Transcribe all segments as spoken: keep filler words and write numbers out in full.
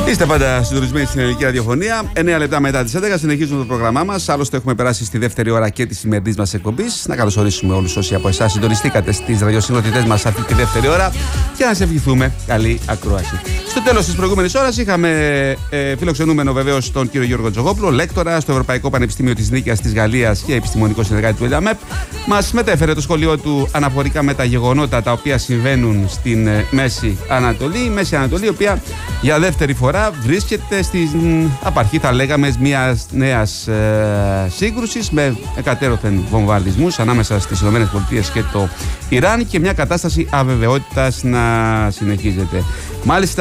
Είστε πάντα συντονισμένοι στην ελληνική ραδιοφωνία. εννέα λεπτά μετά τις έντεκα συνεχίζουμε το πρόγραμμά μας. Άλλωστε, έχουμε περάσει στη δεύτερη ώρα και τη σημερινή μας εκπομπής. Να καλωσορίσουμε όλους όσοι από εσάς συντονιστήκατε στις ραδιοσυχνότητές μας αυτή τη δεύτερη ώρα και να σε ευχηθούμε καλή ακρόαση. Στο τέλος της προηγούμενης ώρας είχαμε ε, φιλοξενούμενο βεβαίως τον κύριο Γιώργο Τζογόπουλο, λέκτορα στο Ευρωπαϊκό Πανεπιστήμιο της Νίκαιας της Γαλλίας και επιστημονικό συνεργάτη του ΕΛΑΜΕΠ. Μας μετέφερε το σχολείο του αναφορικά με τα γεγονότα τα οποία συμβαίνουν στην ε, Μέση Ανατολή. Η Μέση Ανατολή, η οποία για δεύτερη φορά βρίσκεται στην απαρχή, θα λέγαμε, μιας νέας ε, σύγκρουσης με εκατέρωθεν βομβαρδισμούς ανάμεσα στις ΗΠΑ και το Ιράν και μια κατάσταση αβεβαιότητας να συνεχίζεται. Μάλιστα,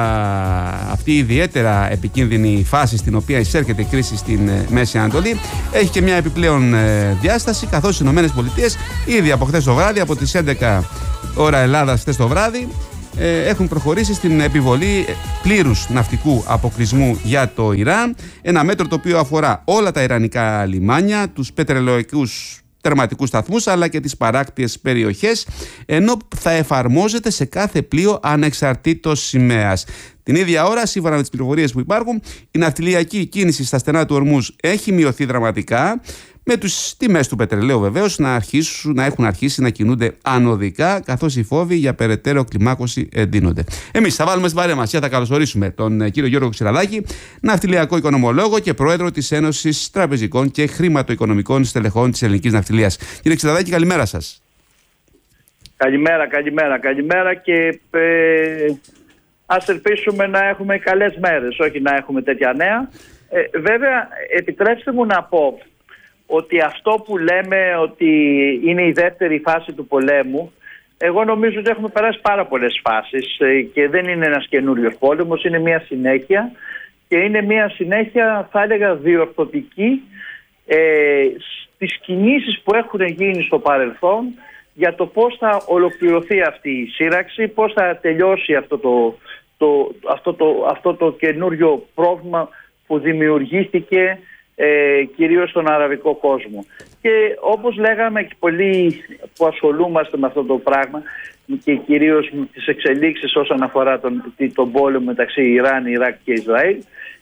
αυτή η ιδιαίτερα επικίνδυνη φάση στην οποία εισέρχεται η κρίση στην ε, Μέση Ανατολή έχει και μια επιπλέον ε, διάσταση, καθώς οι ΗΠΑ ήδη από χθες το βράδυ, από τις έντεκα ώρα Ελλάδας χθες το βράδυ, έχουν προχωρήσει στην επιβολή πλήρους ναυτικού αποκλεισμού για το Ιράν. Ένα μέτρο το οποίο αφορά όλα τα ιρανικά λιμάνια, τους πετρελαϊκούς τερματικούς σταθμούς αλλά και τις παράκτιες περιοχές, ενώ θα εφαρμόζεται σε κάθε πλοίο ανεξαρτήτως σημαίας. Την ίδια ώρα, σύμφωνα με τις πληροφορίες που υπάρχουν, η ναυτιλιακή κίνηση στα στενά του Ορμούζ έχει μειωθεί δραματικά, με τους τιμές του πετρελαίου βεβαίως να, αρχίσουν, να έχουν αρχίσει να κινούνται ανωδικά, καθώς οι φόβοι για περαιτέρω κλιμάκωση εντείνονται. Εμείς θα βάλουμε στην παρέα μας και θα καλωσορίσουμε τον κύριο Γιώργο Ξηραδάκη, ναυτιλιακό οικονομολόγο και πρόεδρο της Ένωσης Τραπεζικών και Χρηματοοικονομικών Στελεχών της Ελληνικής Ναυτιλίας. Κύριε Ξηραδάκη, καλημέρα σας. Καλημέρα, καλημέρα, καλημέρα και ε, ας ελπίσουμε να έχουμε καλές μέρες, όχι να έχουμε τέτοια νέα. Ε, βέβαια, επιτρέψτε μου να πω ότι αυτό που λέμε ότι είναι η δεύτερη φάση του πολέμου, εγώ νομίζω ότι έχουμε περάσει πάρα πολλές φάσεις και δεν είναι ένας καινούριος πόλεμος, είναι μια συνέχεια και είναι μια συνέχεια, θα έλεγα, διορθωτική ε, στις κινήσεις που έχουν γίνει στο παρελθόν για το πώς θα ολοκληρωθεί αυτή η σύραξη, πώς θα τελειώσει αυτό το, το, αυτό το, αυτό το καινούριο πρόβλημα που δημιουργήθηκε Ε, κυρίως στον αραβικό κόσμο. Και όπως λέγαμε και πολλοί που ασχολούμαστε με αυτό το πράγμα και κυρίως με τις εξελίξεις όσον αφορά τον, τον πόλεμο μεταξύ Ιράν, Ιράκ και Ισραήλ,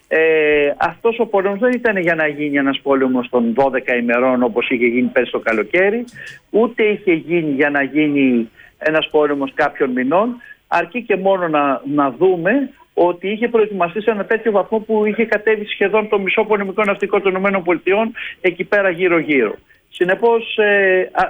ε, αυτός ο πόλεμος δεν ήταν για να γίνει ένας πόλεμος των δώδεκα ημερών όπως είχε γίνει πέρσι το καλοκαίρι, ούτε είχε γίνει για να γίνει ένας πόλεμος κάποιων μηνών, αρκεί και μόνο να, να δούμε ότι είχε προετοιμαστεί σε ένα τέτοιο βαθμό που είχε κατέβει σχεδόν το μισό πολεμικό ναυτικό των ΗΠΑ εκεί πέρα γύρω-γύρω. Συνεπώς, ε, α,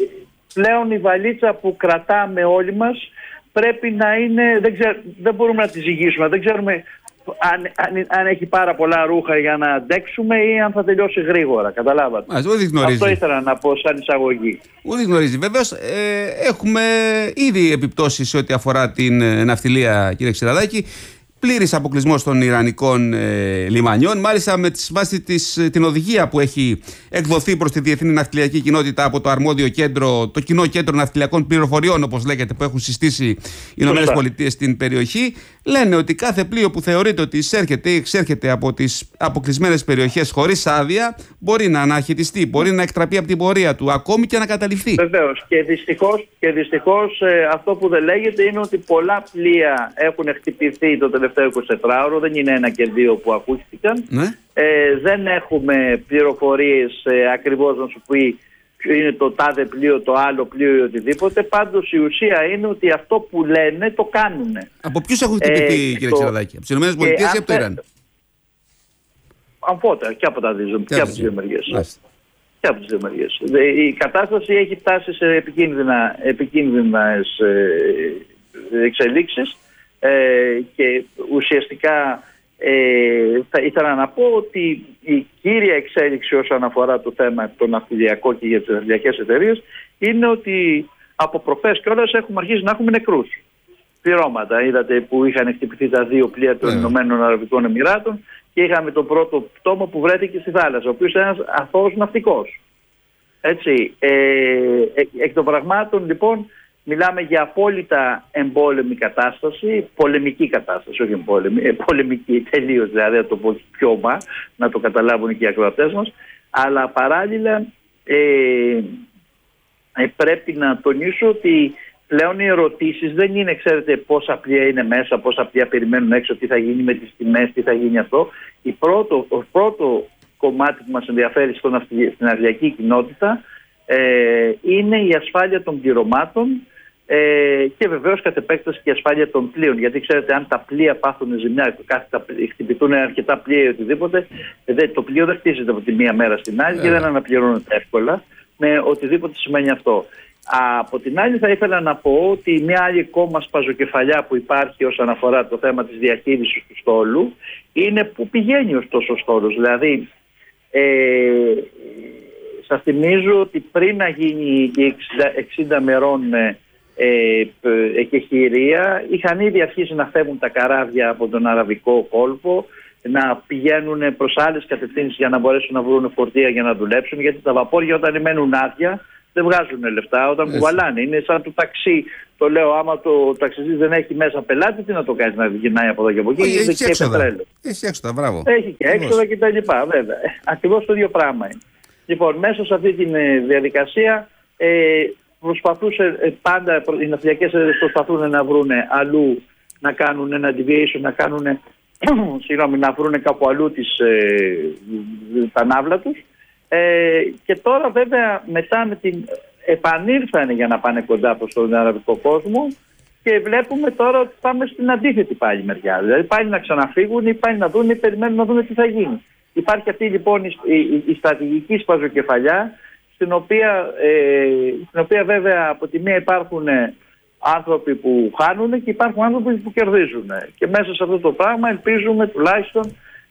πλέον η βαλίτσα που κρατάμε όλοι μας πρέπει να είναι, δεν, ξέ, δεν μπορούμε να τη ζυγίσουμε, δεν ξέρουμε αν, αν, αν έχει πάρα πολλά ρούχα για να αντέξουμε ή αν θα τελειώσει γρήγορα. Καταλάβατε. Ας, αυτό ήθελα να πω σαν εισαγωγή. Ούτε γνωρίζει. Βεβαίως, ε, έχουμε ήδη επιπτώσεις σε ό,τι αφορά την ε, ναυτιλία, κύριε Ξηραδάκη. Πλήρης αποκλεισμός των Ιρανικών ε, λιμανιών. Μάλιστα, με τη βάση της, την οδηγία που έχει εκδοθεί προς τη διεθνή ναυτιλιακή κοινότητα από το αρμόδιο κέντρο, το κοινό κέντρο ναυτιλιακών πληροφοριών, όπως λέγεται, που έχουν συστήσει οι Ηνωμένες Πολιτείες στην περιοχή, λένε ότι κάθε πλοίο που θεωρείται ότι εισέρχεται ή εξέρχεται από τις αποκλεισμένες περιοχές χωρίς άδεια μπορεί να αναχαιτιστεί, μπορεί να εκτραπεί από την πορεία του, ακόμη και να καταληφθεί. Βεβαίως. Και δυστυχώς, και δυστυχώς ε, αυτό που δεν λέγεται είναι ότι πολλά πλοία έχουν χτυπηθεί το τελευταίο εικοσιτετράωρο, δεν είναι ένα και δύο που ακούστηκαν. Ναι. Ε, δεν έχουμε πληροφορίες ε, ακριβώς να σου πει ποιο είναι το τάδε πλοίο, το άλλο πλοίο ή οτιδήποτε. Πάντως η ουσία είναι ότι αυτό που λένε το κάνουν. Από ποιους έχουν χτυπηθεί, ε, κύριε Ξηραδάκη, από τις ΗΠΑ ή από το Ιράν? Αμφότερα και από τα δύο, και από τις δύο μεριές. Και από τις δύο μεριές. Η κατάσταση έχει φτάσει σε επικίνδυνα, επικίνδυνες ε, εξελίξεις. Ε, και ουσιαστικά ε, θα ήθελα να πω ότι η κύρια εξέλιξη όσον αφορά το θέμα το ναυτιλιακό και για τις ναυτιλιακές εταιρείες είναι ότι από προχθές κιόλας έχουμε αρχίσει να έχουμε νεκρούς. Πυρώματα, είδατε, που είχαν χτυπηθεί τα δύο πλοία των Ηνωμένων Αραβικών Εμιράτων και είχαμε τον πρώτο πτώμα που βρέθηκε στη θάλασσα, ο οποίος είναι ένας αθώος ναυτικός. Έτσι, ε, εκ, εκ των πραγμάτων λοιπόν μιλάμε για απόλυτα εμπόλεμη κατάσταση, πολεμική κατάσταση, όχι εμπόλεμη, ε, πολεμική τελείως, δηλαδή να το πω πιο ομά, να το καταλάβουν και οι ακροατές μας, αλλά παράλληλα ε, ε, πρέπει να τονίσω ότι πλέον οι ερωτήσεις δεν είναι, ξέρετε, πόσα πλοία είναι μέσα, πόσα πλοία περιμένουν έξω, τι θα γίνει με τις τιμές, τι θα γίνει αυτό. Η πρώτο, το πρώτο κομμάτι που μας ενδιαφέρει στον, στην ναυτιλιακή κοινότητα ε, είναι η ασφάλεια των πληρωμάτων ε, και βεβαίως κατ' επέκταση και η ασφάλεια των πλοίων. Γιατί ξέρετε, αν τα πλοία πάθουν ζημιά, χτυπηθούν αρκετά πλοία ή οτιδήποτε, δε, το πλοίο δεν χτίζεται από τη μία μέρα στην άλλη και δεν αναπληρώνεται εύκολα με οτιδήποτε σημαίνει αυτό. Από την άλλη θα ήθελα να πω ότι μια άλλη ακόμα σπαζοκεφαλιά που υπάρχει όσον αφορά το θέμα της διαχείρισης του στόλου είναι που πηγαίνει ωστόσο ο στόλος. Δηλαδή ε, σας θυμίζω ότι πριν να γίνει η εξήντα μερών ε, ε, εκεχηρία είχαν ήδη αρχίσει να φεύγουν τα καράβια από τον Αραβικό κόλπο, να πηγαίνουν προς άλλες κατευθύνσεις για να μπορέσουν να βρουν φορτία για να δουλέψουν, γιατί τα βαπόρια όταν μένουν άδεια δεν βγάζουν λεφτά όταν κουβαλάνε. Είναι σαν το ταξί. Το λέω, άμα το ταξιδιώτης δεν έχει μέσα πελάτη, τι να το κάνει να γυρνάει από εδώ και από εκεί. Έχει, έχει και έξοδα. Έχει έξοδα, μπράβο. Έχει και έξοδα κτλ. Βέβαια. Ακριβώς το ίδιο πράγμα είναι. Λοιπόν, μέσα σε αυτή τη διαδικασία ε, προσπαθούσε ε, πάντα οι ναυτιλιακές εταιρείες προσπαθούν να βρουν αλλού, να κάνουν ένα deviation, να κάνουν συγγνώμη, να βρουν κάπου αλλού τις, ε, τα ναύλα τους. Ε, και τώρα βέβαια μετά με την επανήλθανε για να πάνε κοντά προς τον αραβικό κόσμο και βλέπουμε τώρα ότι πάμε στην αντίθετη πάλι μεριά. Δηλαδή πάλι να ξαναφύγουν ή πάλι να δουν ή περιμένουν να δουν τι θα γίνει. Υπάρχει αυτή λοιπόν η, η, η στρατηγική σπαζοκεφαλιά στην οποία, ε, στην οποία βέβαια από τη μία υπάρχουν άνθρωποι που χάνουν και υπάρχουν άνθρωποι που κερδίζουν. Και μέσα σε αυτό το πράγμα ελπίζουμε τουλάχιστον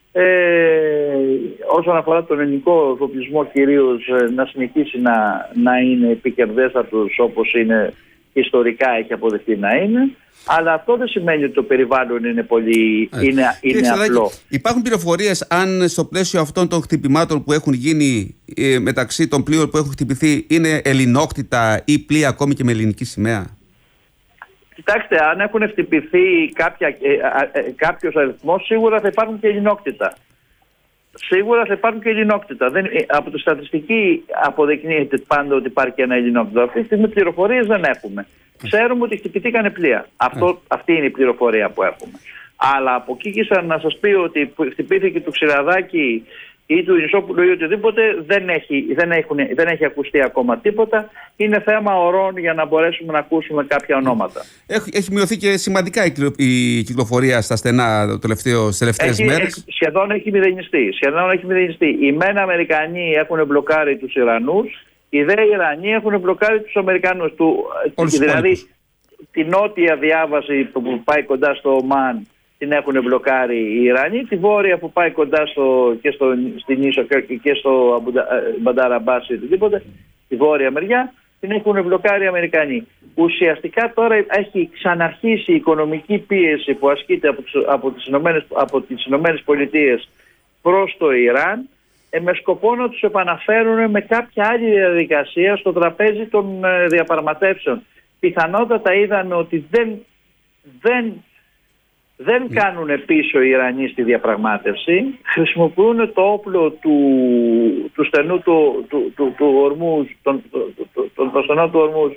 Ε, όσον αφορά τον ελληνικό εφοπλισμό κυρίως ε, να συνεχίσει να, να είναι επικερδέστατος όπως είναι ιστορικά έχει αποδεχτεί να είναι, αλλά αυτό δεν σημαίνει ότι το περιβάλλον είναι πολύ ε, είναι, είναι απλό. Υπάρχουν πληροφορίες αν στο πλαίσιο αυτών των χτυπημάτων που έχουν γίνει ε, μεταξύ των πλοίων που έχουν χτυπηθεί είναι ελληνόκτητα ή πλοία ακόμη και με ελληνική σημαία? Κοιτάξτε, αν έχουν χτυπηθεί κάποια, ε, ε, ε, κάποιος αριθμός, σίγουρα θα υπάρχουν και ελληνόκτητα. Σίγουρα θα υπάρχουν και ελληνόκτητα. Δεν, ε, από τη στατιστική αποδεικνύεται πάντα ότι υπάρχει ένα ελληνόκτητο. Αυτή τη στιγμή πληροφορίες δεν έχουμε. Ξέρουμε ότι χτυπηθήκανε πλοία. Αυτό, αυτή είναι η πληροφορία που έχουμε. Αλλά από εκεί και να σας πει ότι χτυπήθηκε του Ξηραδάκη ή του Ινισόπουλου ή οτιδήποτε, δεν έχει, δεν, έχουν, δεν έχει ακουστεί ακόμα τίποτα. Είναι θέμα ωρών για να μπορέσουμε να ακούσουμε κάποια ονόματα. Έχει, έχει μειωθεί και σημαντικά η, η κυκλοφορία στα στενά το τελευταίο, τις τελευταίες έχει, μέρες. Έχει, σχεδόν έχει μηδενιστεί. Σχεδόν έχει μηδενιστεί. Οι μεν Αμερικανοί έχουν μπλοκάρει τους Ιρανούς, οι δε Ιρανοί έχουν μπλοκάρει τους Αμερικανούς. Του, δηλαδή την νότια διάβαση που πάει κοντά στο Ομάν την έχουν μπλοκάρει οι Ιρανοί, τη βόρεια που πάει κοντά στο, και στο, στην Ίσο και στο Μπαντάρ Αμπάς ή οτιδήποτε, τη βόρεια μεριά, την έχουν μπλοκάρει οι Αμερικανοί. Ουσιαστικά τώρα έχει ξαναρχίσει η οικονομική πίεση που ασκείται από τις, από τις, Ηνωμένες, από τις Ηνωμένες Πολιτείες προς το Ιράν ε, με σκοπό να τους επαναφέρουν με κάποια άλλη διαδικασία στο τραπέζι των ε, διαπραγματεύσεων. Πιθανότατα είδαμε ότι δεν, δεν Δεν κάνουν πίσω οι Ιρανοί στη διαπραγμάτευση, χρησιμοποιούν το όπλο του, του στενού του, του, του, του ορμούς, τον, τον, τον, τον στενό του ορμούς,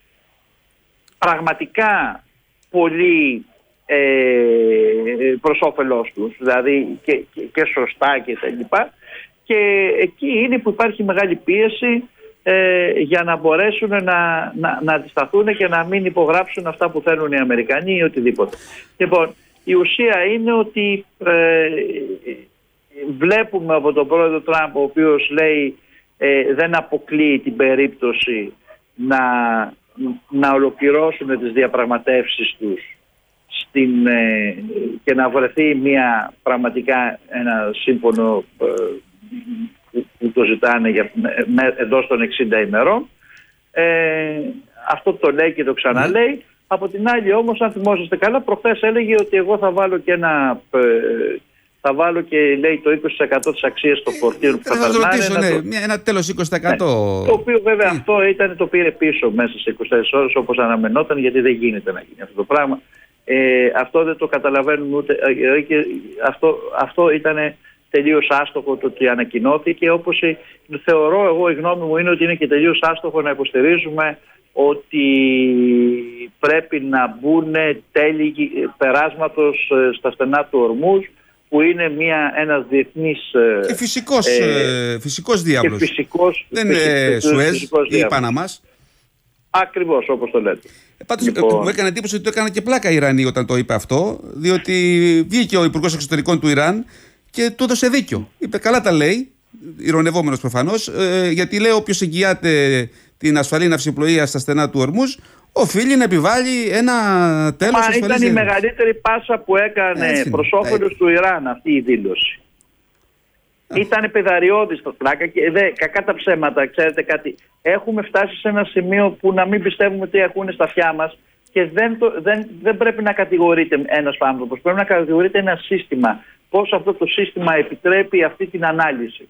πραγματικά πολύ ε, προς όφελός τους, δηλαδή και, και, και σωστά και τα λοιπά. Και εκεί είναι που υπάρχει μεγάλη πίεση ε, για να μπορέσουν να, να, να αντισταθούν και να μην υπογράψουν αυτά που θέλουν οι Αμερικανοί ή οτιδήποτε. Λοιπόν, η ουσία είναι ότι ε, βλέπουμε από τον πρόεδρο Τραμπ, ο οποίος λέει ε, δεν αποκλείει την περίπτωση να, να ολοκληρώσουν τις διαπραγματεύσεις τους στην, ε, και να βρεθεί μια πραγματικά ένα σύμφωνο ε, που το ζητάνε για, με, εντός των εξήντα ημερών. Ε, αυτό το λέει και το ξαναλέει. Mm. Από την άλλη όμως, αν θυμόσαστε καλά, προχθές έλεγε ότι εγώ θα βάλω και ένα, θα βάλω και λέει το είκοσι τοις εκατό της αξίας των φορτίων που θα περνάνε. Ναι, το... ένα τέλος είκοσι τοις εκατό. Ναι, το οποίο βέβαια mm. αυτό ήταν, το πήρε πίσω μέσα σε είκοσι τέσσερις ώρες όπως αναμενόταν, γιατί δεν γίνεται να γίνει αυτό το πράγμα. Ε, αυτό δεν το καταλαβαίνουν ούτε. Ε, και αυτό, αυτό ήταν τελείως άστοχο το ότι ανακοινώθηκε, όπως θεωρώ εγώ, η γνώμη μου είναι ότι είναι και τελείως άστοχο να υποστηρίζουμε ότι πρέπει να μπουν τέλη περάσματος στα στενά του Ορμούζ, που είναι μια, ένας διεθνής και φυσικός, ε, φυσικός διάβλος. Και φυσικός, δεν είναι Σουέζ ή Παναμάς. Ακριβώς όπως το λέτε. Ε, πάντως λοιπόν, μου έκανε εντύπωση ότι το έκανα και πλάκα η Ιρανή όταν το είπε αυτό, διότι βγήκε ο Υπουργός Εξωτερικών του Ιράν και του έδωσε δίκιο. Είπε καλά τα λέει, ειρωνευόμενος προφανώς, ε, γιατί λέει όποιος εγγυάται την ασφαλή ναυσιπλοεία στα στενά του Ορμούζ οφείλει να επιβάλλει ένα τέλος ασφαλής. Μα ήταν η μεγαλύτερη πάσα που έκανε προς όφελος του Ιράν αυτή η δήλωση. Ήταν πεδαριώδης το πλάκα και δε, κακά τα ψέματα, ξέρετε κάτι. Έχουμε φτάσει σε ένα σημείο που να μην πιστεύουμε τι ακούνε στα αυτιά μας και δεν, το, δεν, δεν πρέπει να κατηγορείται ένας άνθρωπος, πρέπει να κατηγορείται ένα σύστημα. Πώς αυτό το σύστημα επιτρέπει αυτή την ανάλυση.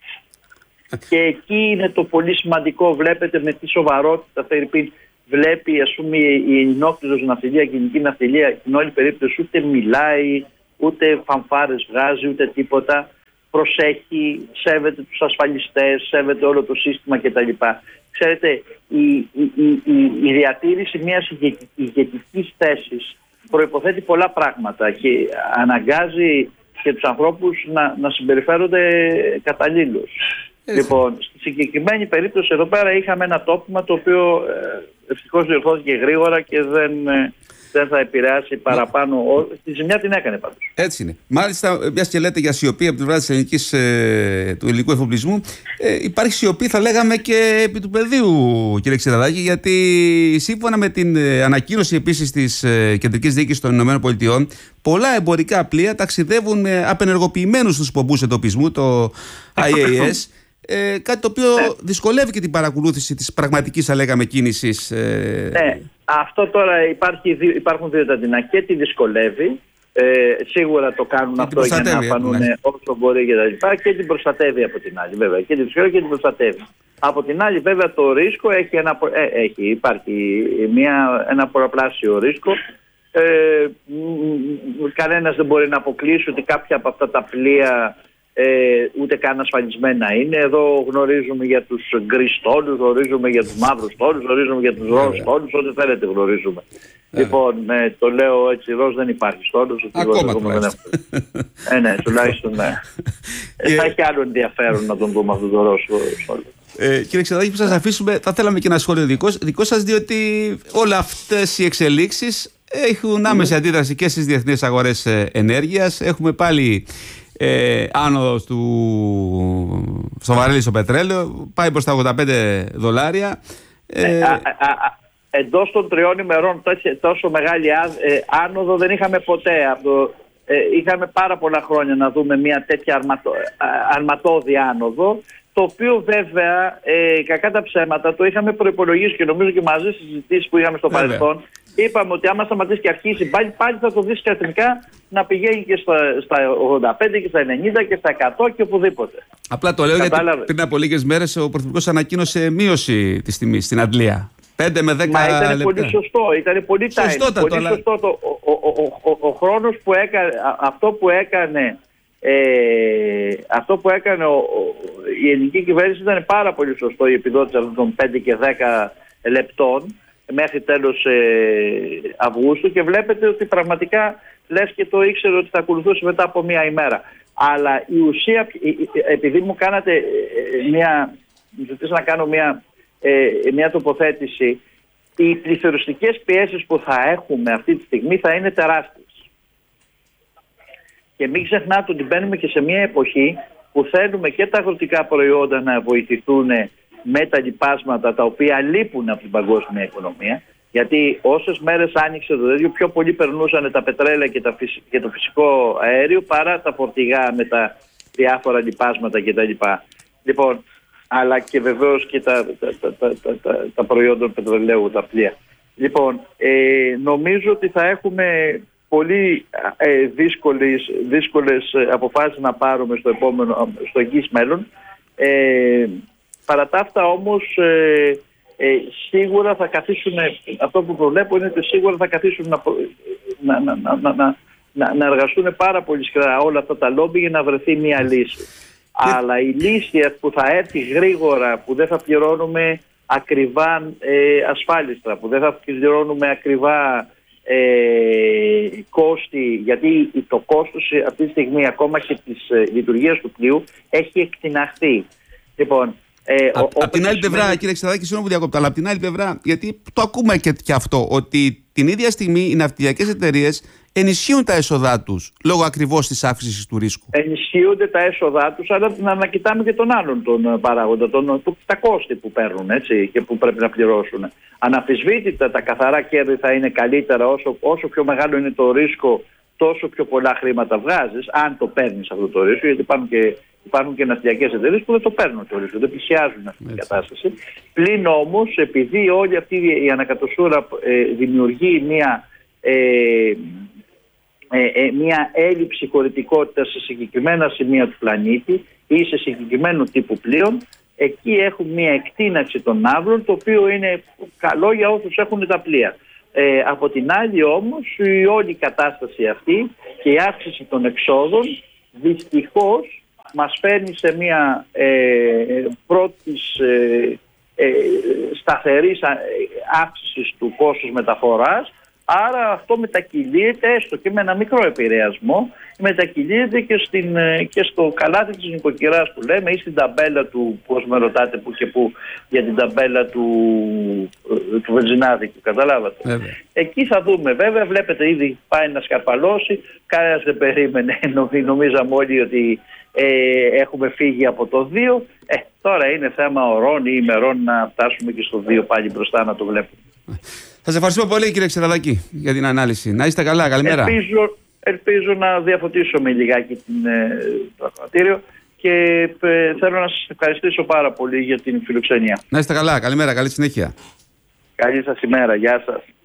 Και εκεί είναι το πολύ σημαντικό, βλέπετε με τι σοβαρότητα Φερρυπίν βλέπει ας πούμε η ενόκτητος ναυτιλία, η κοινική ναυτιλία, στην όλη περίπτωση ούτε μιλάει, ούτε φανφάρες βγάζει, ούτε τίποτα. Προσέχει, σέβεται τους ασφαλιστές, σέβεται όλο το σύστημα κτλ. Ξέρετε, η, η, η, η διατήρηση μιας ηγετικής θέσης προϋποθέτει πολλά πράγματα και αναγκάζει και τους ανθρώπους να, να συμπεριφέρονται καταλήλως. Λοιπόν, στη συγκεκριμένη περίπτωση εδώ πέρα είχαμε ένα τόπιμα το οποίο ευτυχώς διορθώθηκε γρήγορα και δεν, δεν θα επηρεάσει παραπάνω. Τη ζημιά την έκανε πάντως. Έτσι είναι. Μάλιστα, μια και λέτε για σιωπή από την πλευρά της ελληνικής, ε, του ελληνικού εφοπλισμού, ε, υπάρχει σιωπή, θα λέγαμε, και επί του πεδίου, κύριε Ξηραδάκη, γιατί σύμφωνα με την ε, ανακοίνωση επίσης της ε, Κεντρικής Διοίκησης των ΗΠΑ, πολλά εμπορικά πλοία ταξιδεύουν με απενεργοποιημένους τους πομπούς εντοπισμού, το άι έι ες. Ε, κάτι το οποίο ναι. δυσκολεύει και την παρακολούθηση της πραγματικής, θα λέγαμε, κίνησης. Ε... Ναι, αυτό τώρα υπάρχει, υπάρχουν δύο ταντινά. Και τη δυσκολεύει, ε, σίγουρα το κάνουν αυτό για να φανούν ναι. όσο μπορεί και τα λοιπά, και την προστατεύει από την άλλη βέβαια. Και τη δυσκολεύει και την προστατεύει. Από την άλλη βέβαια το ρίσκο έχει, ένα, ε, έχει υπάρχει μια, ένα πολλαπλάσιο ρίσκο. Ε, κανένας δεν μπορεί να αποκλείσει ότι κάποια από αυτά τα πλοία Ε, ούτε καν ασφαλισμένα είναι. Εδώ γνωρίζουμε για τους γκρις στόλους, γνωρίζουμε για τους μαύρους στόλους, γνωρίζουμε για τους ροζ στόλους, ό,τι θέλετε γνωρίζουμε. Yeah. Λοιπόν, ε, το λέω έτσι, ροζ δεν υπάρχει στόλους. Ακόμα τουλάχιστον. Ε, ναι, τουλάχιστον ναι. ε, θα έχει άλλο ενδιαφέρον να τον δούμε αυτόν τον ροζ στόλο. Ε, κύριε Ξηραδάκη, που σας αφήσουμε, θα θέλαμε και ένα σχόλιο δικό, δικό σας, διότι όλα αυτές οι εξελίξεις έχουν άμεση αντίδραση και στις διεθνείς αγορές ενέργειας. Έχουμε πάλι Ε, άνοδος του στο βαρέλι στο πετρέλαιο, πάει προς τα ογδόντα πέντε δολάρια. Ε, ε, α, α, α, εντός των τριών ημερών τόσο, τόσο μεγάλη α, ε, άνοδο δεν είχαμε ποτέ. Από, ε, είχαμε πάρα πολλά χρόνια να δούμε μια τέτοια αρματο, αρματώδη άνοδο, το οποίο βέβαια ε, κακά τα ψέματα το είχαμε προϋπολογίσει και νομίζω και μαζί στις συζητήσεις που είχαμε στο βέβαια. παρελθόν. Είπαμε ότι άμα σταματήσει και αρχίσει πάλι, πάλι θα το δεις κατρικά να πηγαίνει και στα, στα ογδόντα πέντε και στα ενενήντα και στα εκατό και οπουδήποτε. Απλά το λέω Κατάλαβε. γιατί πριν από λίγες μέρες ο Πρωθυπουργός ανακοίνωσε μείωση της τιμής στην αντλία. πέντε με δέκα Μα ήταν λεπτά. πολύ σωστό, ήταν πολύ τάινο. Πολύ αλλά... σωστό το, ο, ο, ο, ο, ο χρόνος που έκανε, αυτό που έκανε, ε, αυτό που έκανε ο, ο, η ελληνική κυβέρνηση ήταν πάρα πολύ σωστό, η επιδότηση αυτών των πέντε και δέκα λεπτών μέχρι τέλος ε, Αυγούστου, και βλέπετε ότι πραγματικά λες και το ήξερε ότι θα ακολουθούσε μετά από μία ημέρα. Αλλά η ουσία, επειδή μου κάνατε μια, μου ζητήσατε να κάνω μια, μια τοποθέτηση, οι πληθωριστικές πιέσεις που θα έχουμε αυτή τη στιγμή θα είναι τεράστιες. Και μην ξεχνάτε ότι μπαίνουμε και σε μια εποχή που θέλουμε και τα αγροτικά προϊόντα να βοηθηθούν με τα λοιπάσματα τα οποία λείπουν από την παγκόσμια οικονομία. Γιατί όσες μέρες άνοιξε το τέτοιο, πιο πολύ περνούσαν τα πετρέλαια και, τα φυσ... και το φυσικό αέριο παρά τα φορτηγά με τα διάφορα λοιπάσματα κτλ. Λοιπόν, αλλά και βεβαίως και τα, τα, τα, τα, τα, τα, τα προϊόντα πετρελαίου, τα πλοία. Λοιπόν, ε, νομίζω ότι θα έχουμε πολύ ε, δύσκολες, δύσκολες αποφάσεις να πάρουμε στο επόμενο, στο εγγύς μέλλον. Ε, παρά τα αυτά όμως ε, ε, σίγουρα θα καθίσουν, αυτό που προβλέπω είναι ότι σίγουρα θα καθίσουν να, να, να, να, να, να, να εργαστούν πάρα πολύ σκληρά όλα αυτά τα λόμπι για να βρεθεί μια λύση. Και... Αλλά η λύση που θα έρθει γρήγορα, που δεν θα πληρώνουμε ακριβά ε, ασφάλιστρα, που δεν θα πληρώνουμε ακριβά ε, κόστη, γιατί το κόστος αυτή τη στιγμή ακόμα και της ε, λειτουργίας του πλοίου έχει εκτιναχθεί. Λοιπόν, Ε, Απ' απ' την άλλη πλευρά, σημαίνει... κύριε Ξεδάκη, συγγνώμη που διακόπτω, αλλά απ' την άλλη πλευρά, γιατί το ακούμε και, και αυτό, ότι την ίδια στιγμή οι ναυτιλιακές εταιρείες ενισχύουν τα έσοδά τους λόγω ακριβώς της αύξησης του ρίσκου. Ενισχύονται τα έσοδά τους, αλλά να ανακοιτάμε και τον άλλον τον παράγοντα, τον, τα κόστη που παίρνουν, έτσι, και που πρέπει να πληρώσουν. Αναμφισβήτητα τα καθαρά κέρδη θα είναι καλύτερα όσο, όσο πιο μεγάλο είναι το ρίσκο, τόσο πιο πολλά χρήματα βγάζεις, αν το παίρνεις αυτό το ρίσκο, γιατί υπάρχουν και, υπάρχουν και ναυτιλιακές εταιρείες που δεν το παίρνουν το ρίσκο, δεν πλησιάζουν αυτή την κατάσταση. Πλην όμως, επειδή όλη αυτή η ανακατοσούρα ε, δημιουργεί μια, ε, ε, ε, μια έλλειψη χωρητικότητας σε συγκεκριμένα σημεία του πλανήτη ή σε συγκεκριμένου τύπου πλοίων, εκεί έχουν μια εκτείναξη των ναύρων, το οποίο είναι καλό για όσους έχουν τα πλοία. Ε, από την άλλη όμως η όλη κατάσταση αυτή και η αύξηση των εξόδων δυστυχώς μας φέρνει σε μια ε, πρώτης ε, ε, σταθερής αύξηση του κόστους μεταφοράς, άρα αυτό μετακυλείται έστω και με ένα μικρό επηρεασμό, μετακυλείται και, στην, και στο καλάθι της νοικοκυράς που λέμε ή στην ταμπέλα του, πώς με ρωτάτε που και που, για την ταμπέλα του, του βενζινάδικου, καταλάβατε. Βέβαια. Εκεί θα δούμε, βέβαια βλέπετε ήδη πάει να σκαρπαλώσει, κανένας δεν περίμενε, νομίζαμε όλοι ότι ε, έχουμε φύγει από το δύο, ε, τώρα είναι θέμα ωρών ή ημερών να φτάσουμε και στο δύο πάλι μπροστά να το βλέπουμε. Σας ευχαριστώ πολύ, κύριε Ξεδάκη, για την ανάλυση. Να είστε καλά, καλημέρα. Ελπίζω, ελπίζω να διαφωτίσουμε λιγάκι την, ε, το ακροατήριο και ε, θέλω να σας ευχαριστήσω πάρα πολύ για την φιλοξενία. Να είστε καλά, καλημέρα, καλή συνέχεια. Καλή σας ημέρα, γεια σας.